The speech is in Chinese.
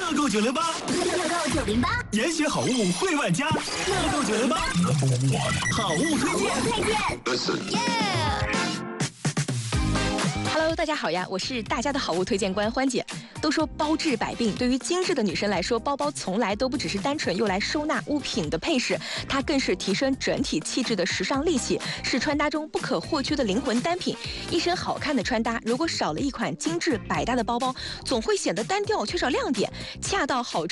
乐购908， 乐购908， 研学好物惠万家，乐购908，好物推荐。 Hello， 大家好呀，我是大家的好物推荐官欢姐。都说包治百病，对于精致的女生来说，包包从来都不只是单纯用来收纳物品的配饰，它更是提升整体气质的时尚利器，是穿搭中不可或缺的灵魂单品。一身好看的穿搭，如果少了一款精致百搭的包包，总会显得单调，缺少亮点。恰到好处